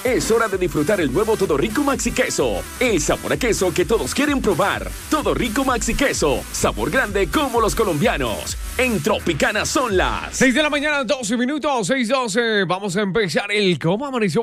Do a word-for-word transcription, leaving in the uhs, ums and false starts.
Es hora de disfrutar el nuevo Todo Rico Maxi Queso. El sabor a queso que todos quieren probar. Todo Rico Maxi Queso. Sabor grande como los colombianos. En Tropicana son las seis de la mañana, doce minutos, seis doce. Vamos a empezar el ¿Cómo amaneció